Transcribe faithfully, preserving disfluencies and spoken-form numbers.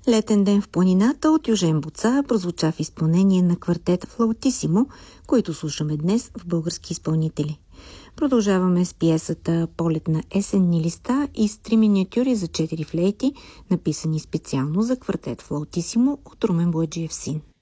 Летен ден в планината от Южен Боца прозвуча в изпълнение на квартета Флаутисимо, които слушаме днес в български изпълнители. Продължаваме с пиесата "Полет на есенни листа" и с три миниатюри за четири флейти, написани специално за квартет Флаутисимо от Румен Бояджиев син.